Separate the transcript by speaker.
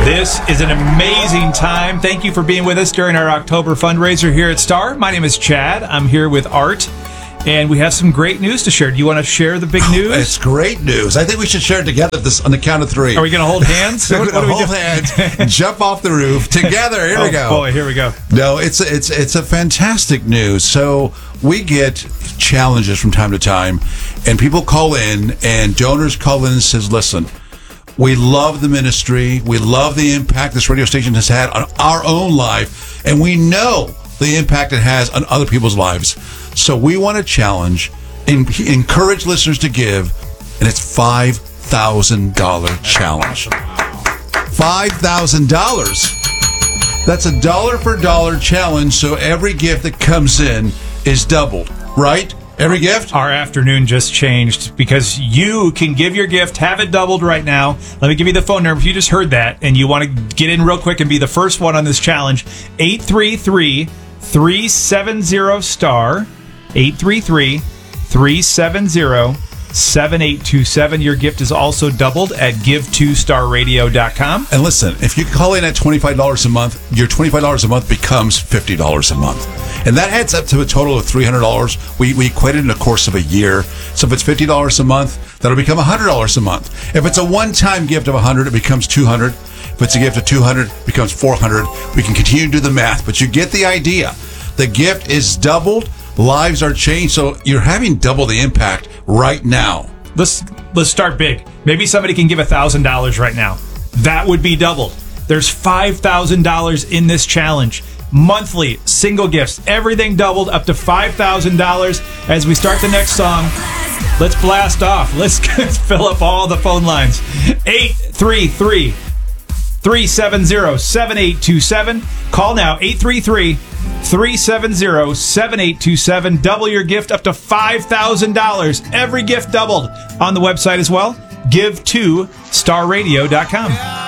Speaker 1: This is an amazing time. Thank you for being with us during our October fundraiser here at Star. My name is Chad. I'm here with Art, and we have some great news to share. Do you want to share the big news?
Speaker 2: It's great news. I think we should share it together on the count of three.
Speaker 1: Are we going to hold hands?
Speaker 2: We're going to hold hands, jump off the roof together. Here we go.
Speaker 1: Boy, here we go.
Speaker 2: No, it's a fantastic news. So we get challenges from time to time, and people call in, and donors call in and says, listen, we love the ministry. We love the impact this radio station has had on our own life, and we know the impact it has on other people's lives. So we want to challenge and encourage listeners to give, and it's $5,000 challenge. $5,000. That's a dollar for dollar challenge, so every gift that comes in is doubled, right? Every gift?
Speaker 1: Our afternoon just changed because you can give your gift, have it doubled right now. Let me give you the phone number if you just heard that and you want to get in real quick and be the first one on this challenge. 833-370-STAR. 833-370-7827. Your gift is also doubled at give2starradio.com.
Speaker 2: And listen, if you call in at $25 a month, your $25 a month becomes $50 a month. And that adds up to a total of $300. We equate it in the course of a year. So if it's $50 a month, that'll become $100 a month. If it's a one-time gift of $100, it becomes $200. If it's a gift of $200, it becomes $400. We can continue to do the math, but you get the idea. The gift is doubled. Lives are changed. So you're having double the impact right now.
Speaker 1: Let's start big. Maybe somebody can give $1,000 right now. That would be doubled. There's $5,000 in this challenge. Monthly, single gifts, everything doubled up to $5,000. As we start the next song, let's blast off. Let's fill up all the phone lines. 833-370-7827. Call now, 833-370-7827. Double your gift up to $5,000. Every gift doubled on the website as well. Give2starradio.com.